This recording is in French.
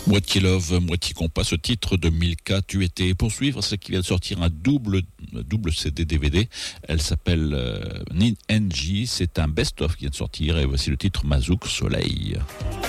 Moitié Love, moitié compas, ce titre de Milka, Tu étais. Pour suivre, c'est qui vient de sortir un double CD DVD. Elle s'appelle NG, c'est un best-of qui vient de sortir et voici le titre Mazouk Soleil.